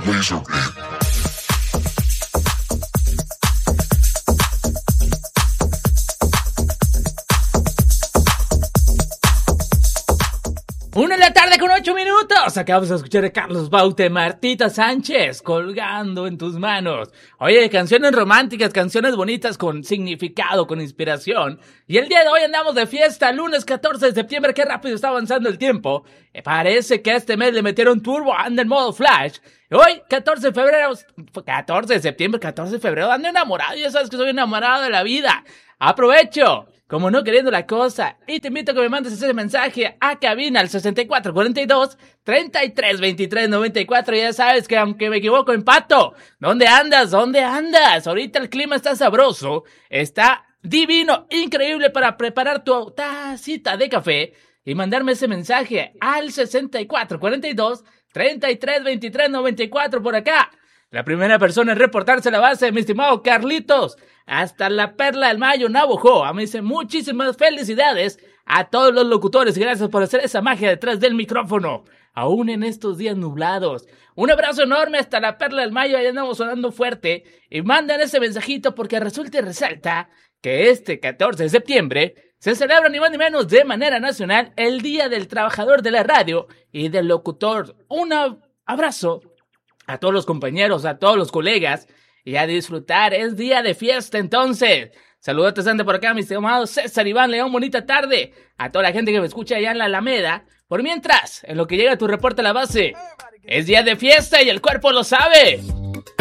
Una de la tarde con 8 minutos. Acabamos de escuchar a Carlos Baute, Martita Sánchez, Colgando en tus manos. Oye, canciones románticas, canciones bonitas con significado, con inspiración. Y el día de hoy andamos de fiesta, lunes 14 de septiembre. Qué rápido está avanzando el tiempo. Parece que a este mes le metieron turbo, anda en modo flash. Hoy, 14 de febrero, 14 de septiembre, 14 de febrero, ando enamorado. Ya sabes que soy enamorado de la vida. Aprovecho, como no queriendo la cosa, y te invito a que me mandes ese mensaje a cabina al 6442-332394. Ya sabes que aunque me equivoco, empato. ¿Dónde andas? ¿Dónde andas? Ahorita el clima está sabroso, está divino, increíble para preparar tu tacita de café y mandarme ese mensaje al 6442-332394 por acá. La primera persona en reportarse a la base, mi estimado Carlitos, hasta la Perla del Mayo, Navojoa. Me dice muchísimas felicidades a todos los locutores. Gracias por hacer esa magia detrás del micrófono, aún en estos días nublados. Un abrazo enorme hasta la Perla del Mayo, allá andamos sonando fuerte. Y mandan ese mensajito porque resulta y resalta que este 14 de septiembre se celebra ni más ni menos de manera nacional el Día del Trabajador de la Radio y del Locutor. Un abrazo a todos los compañeros, a todos los colegas, y a disfrutar, es día de fiesta entonces. Saludos antes por acá, mi estimado César Iván León, bonita tarde. A toda la gente que me escucha allá en la Alameda. Por mientras, en lo que llega tu reporte a la base, es día de fiesta y el cuerpo lo sabe.